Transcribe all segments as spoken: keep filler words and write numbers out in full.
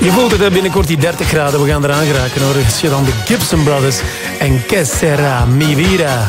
Je voelt het hè, binnenkort die dertig graden. We gaan eraan geraken hoor. Als je dan de Gibson Brothers en Que Sera Mi Vida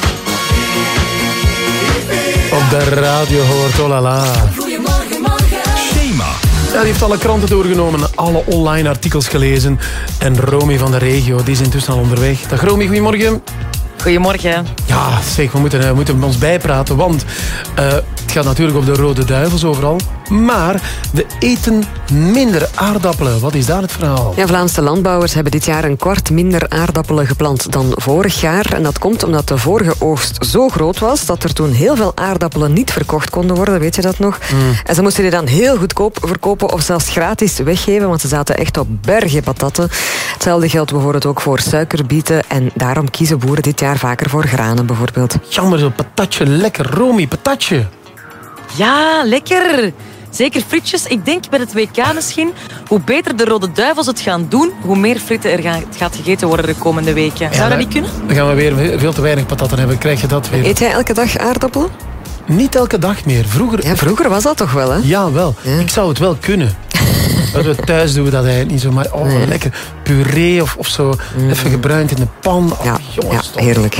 op de radio hoort. Oh la la. Goedemorgen, morgen. Schema. Ja, die heeft alle kranten doorgenomen, alle online artikels gelezen. En Romy van de regio, die is intussen al onderweg. Dag Romy, goedemorgen. Goedemorgen. Ja, zeg, we moeten, we moeten ons bijpraten, want uh, het gaat natuurlijk op de Rode Duivels overal. Maar we eten minder aardappelen. Wat is daar het verhaal? Ja, Vlaamse landbouwers hebben dit jaar een kwart minder aardappelen geplant dan vorig jaar. En dat komt omdat de vorige oogst zo groot was dat er toen heel veel aardappelen niet verkocht konden worden. Weet je dat nog? Mm. En ze moesten die dan heel goedkoop verkopen of zelfs gratis weggeven, want ze zaten echt op bergen patatten. Hetzelfde geldt bijvoorbeeld ook voor suikerbieten. En daarom kiezen boeren dit jaar vaker voor granen bijvoorbeeld. Jammer, zo'n patatje. Lekker, Romy, patatje. Ja, lekker. Zeker frietjes. Ik denk bij het W K misschien, hoe beter de Rode Duivels het gaan doen, hoe meer frieten er gaan, gaat gegeten worden de komende weken. Zou dat niet kunnen? Dan gaan we weer veel te weinig patatten hebben. Krijg je dat weer? Eet jij elke dag aardappelen? Niet elke dag meer. Vroeger... Ja, vroeger was dat toch wel, hè? Ja, wel. Ja. Ik zou het wel kunnen. We thuis doen we dat eigenlijk niet zo. Maar oh, nee. Lekker puree of, of zo. Mm. Even gebruind in de pan. Oh, ja, jongens, ja, heerlijk.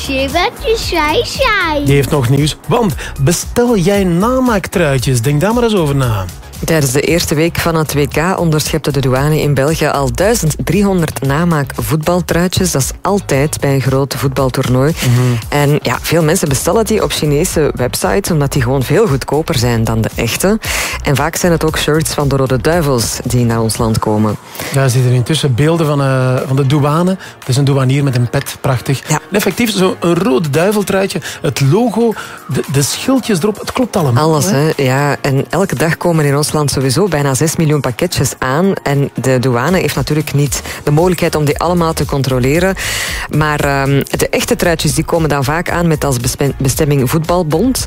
Die heeft nog nieuws. Want bestel jij namaaktruitjes? Denk daar maar eens over na. Tijdens de eerste week van het W K onderschepte de douane in België al duizend driehonderd namaak voetbaltruitjes. Dat is altijd bij een groot voetbaltoernooi. Mm-hmm. En ja, veel mensen bestellen die op Chinese websites, omdat die gewoon veel goedkoper zijn dan de echte. En vaak zijn het ook shirts van de Rode Duivels die naar ons land komen. Ja, er zitten intussen beelden van, uh, van de douane. Het is een douanier met een pet, prachtig. Ja. En effectief, zo'n Rode Duiveltruitje, het logo, de, de schildjes erop, het klopt allemaal. Alles, hè? Ja. En elke dag komen in ons land sowieso bijna zes miljoen pakketjes aan. En de douane heeft natuurlijk niet de mogelijkheid om die allemaal te controleren. Maar um, de echte truitjes die komen dan vaak aan met als bestemming Voetbalbond.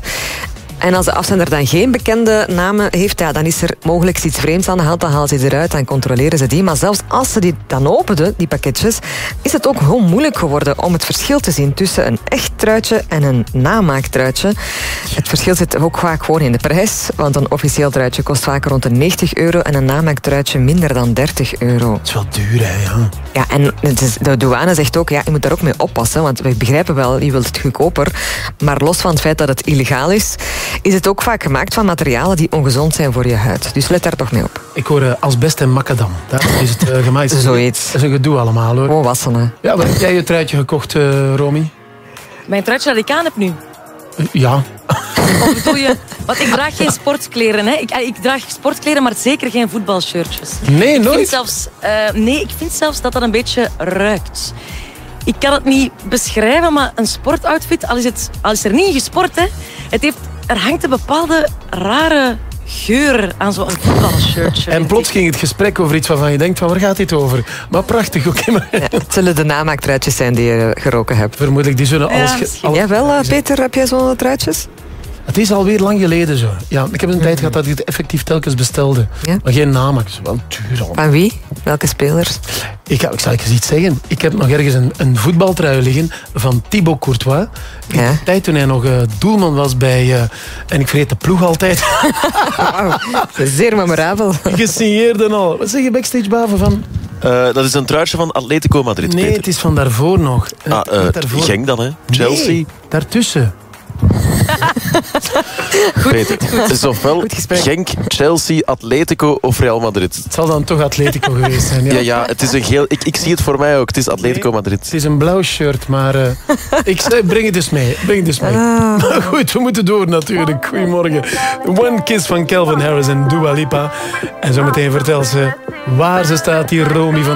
En als de afzender dan geen bekende namen heeft, ja, dan is er mogelijk iets vreemds aan de hand. Dan halen ze die eruit, dan controleren ze die. Maar zelfs als ze die dan openen, die pakketjes, is het ook gewoon moeilijk geworden om het verschil te zien tussen een echt truitje en een namaaktruitje. Het verschil zit ook vaak gewoon in de prijs, want een officieel truitje kost vaak rond de negentig euro en een namaaktruitje minder dan dertig euro. Het is wel duur, hè? Ja, ja en de douane zegt ook, ja, je moet daar ook mee oppassen, want we begrijpen wel, je wilt het goedkoper, maar los van het feit dat het illegaal is, is het ook vaak gemaakt van materialen die ongezond zijn voor je huid. Dus let daar toch mee op. Ik hoor uh, asbest en macadam. Daar is het uh, gemaakt. Zoiets. Dat is een gedoe allemaal, hoor. Oh, wassen, hè. Ja, waar heb jij je truitje gekocht, uh, Romy? Mijn truitje dat ik aan heb nu. Uh, ja. Of bedoel je? Want ik draag geen sportkleren, hè. Ik, ik draag sportkleren, maar zeker geen voetbalshirtjes. Nee, ik nooit? Vind zelfs, uh, nee, ik vind zelfs dat dat een beetje ruikt. Ik kan het niet beschrijven, maar een sportoutfit, al is, het, al is er niet gesport, hè, het heeft... Er hangt een bepaalde rare geur aan zo'n voetbalshirtje. En plots ging het gesprek over iets waarvan je denkt, van waar gaat dit over? Maar prachtig, oké. Okay, maar... ja, het zullen de namaaktruitjes zijn die je geroken hebt. Vermoedelijk, die zullen alles... Ja, alles... Jij wel, uh, Peter, heb jij zo'n truitjes? Het is alweer lang geleden zo. Ja, ik heb een mm. tijd gehad dat ik het effectief telkens bestelde. Ja? Maar geen namaak, dat is wel duur. Al. Van wie? Welke spelers? Ik, ik zal eens iets zeggen. Ik heb nog ergens een, een voetbaltrui liggen van Thibaut Courtois. In ja? de tijd toen hij nog uh, doelman was bij... Uh, en ik vergeet de ploeg altijd. Wauw, zeer memorabel. Gesigneerd en al. Wat zeg je backstage, Baven, van... Uh, dat is een truitje van Atletico Madrid, Nee, Peter. het is van daarvoor nog. Ah, uh, daarvoor. Genk dan, hè? Chelsea. Nee, daartussen. Goed, Peter, goed. Het is ofwel Genk, Chelsea, Atletico of Real Madrid. Het zal dan toch Atletico geweest zijn. Ja, ja, ja het is een geel... Ik, ik zie het voor mij ook. Het is Atletico nee, Madrid. Het is een blauw shirt, maar... Uh, ik zei, breng het dus mee. Breng het dus mee. Ah. Maar goed, we moeten door natuurlijk. Goedemorgen. One Kiss van Calvin Harris en Dua Lipa. En zometeen vertelt ze waar ze staat, die Romy van